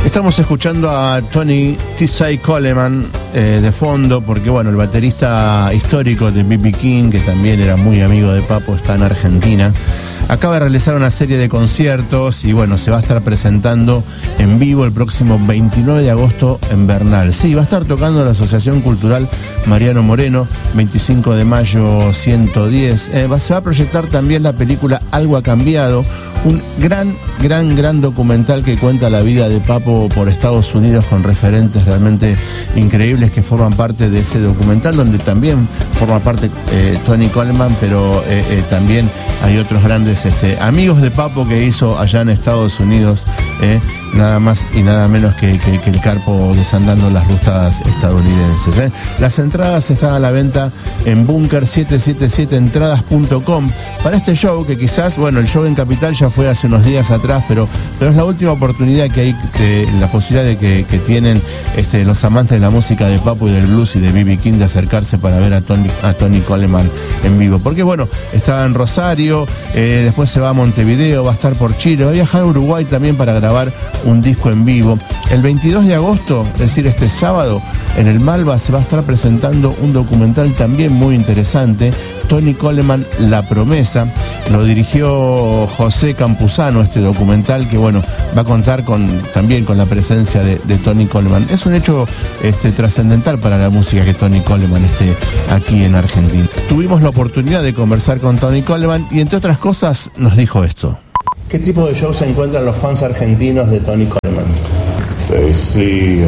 Estamos escuchando a Tony T.C. Coleman de fondo, porque bueno, el baterista histórico de B.B. King, que también era muy amigo de Papo, está en Argentina. Acaba de realizar una serie de conciertos y bueno, se va a estar presentando en vivo el próximo 29 de agosto en Bernal. Sí, va a estar tocando la Asociación Cultural Mariano Moreno, 25 de mayo 110. Se va a proyectar también la película Algo ha cambiado, un gran documental que cuenta la vida de Papo por Estados Unidos, con referentes realmente increíbles que forman parte de ese documental, donde también forma parte Tony Coleman, pero también hay otros grandes amigos de Papo que hizo allá en Estados Unidos, nada más y nada menos que el Carpo desandando las rutas estadounidenses. Las entradas están a la venta en bunker777entradas.com para este show, que quizás, bueno, el show en Capital ya fue hace unos días atrás, pero es la última oportunidad que hay, la posibilidad de que tienen los amantes de la música de Papo y del blues y de B.B. King de acercarse para ver a Tony Coleman en vivo. Porque bueno, estaba en Rosario, después se va a Montevideo, va a estar por Chile, va a viajar a Uruguay también para grabar un disco en vivo. El 22 de agosto, es decir, este sábado, en el Malva se va a estar presentando un documental también muy interesante, Tony Coleman, La Promesa. Lo dirigió José Campuzano, este documental, que bueno, va a contar también con la presencia de Tony Coleman. Es un hecho trascendental para la música que Tony Coleman esté aquí en Argentina. Tuvimos la oportunidad de conversar con Tony Coleman y, entre otras cosas, nos dijo esto. ¿Qué tipo de shows se encuentran los fans argentinos de Tony Coleman? They see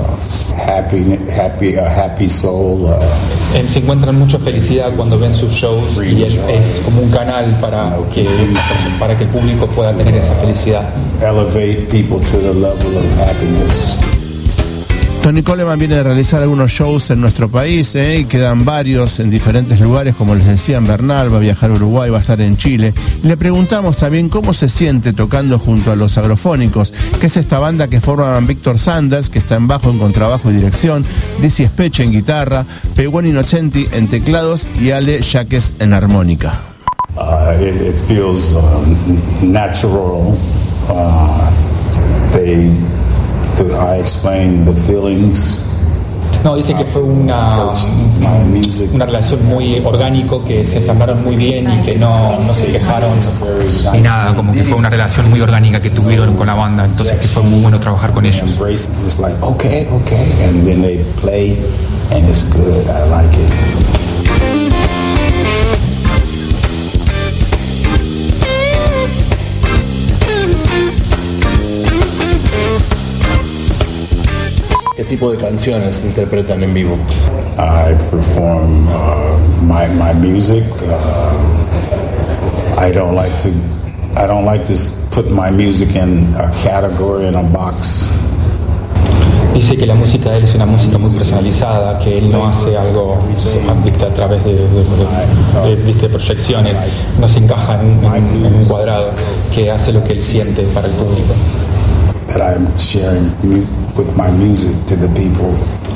happy soul. Se encuentran mucha felicidad cuando ven sus shows, y es como un canal para que el público pueda tener esa felicidad. Elevate people to the level of happiness. Tony Coleman viene de realizar algunos shows en nuestro país, y quedan varios en diferentes lugares, como les decía, en Bernal, va a viajar a Uruguay, va a estar en Chile. Y le preguntamos también cómo se siente tocando junto a los Agrofónicos, que es esta banda que forman Víctor Sanders, que está en bajo, en contrabajo y dirección, Dizzy Speche en guitarra, Pegón Innocenti en teclados y Ale Yaques en armónica. It feels natural. I explain the feelings. No, dice que fue una relación muy orgánico, que se ensamblaron muy bien y que no se quejaron ni nada, como que fue una relación muy orgánica que tuvieron con la banda, entonces que fue muy bueno trabajar con ellos. It's like, okay, and then they play and it's good, I like it. ¿Qué tipo de canciones interpretan en vivo? I perform my music. I don't like to put my music in a category, in a box. Dice que la música de él es una música muy personalizada, que él no hace algo a través de proyecciones, no se encaja en un cuadrado, que hace lo que él siente para el público. That I'm sharing with my music to the people.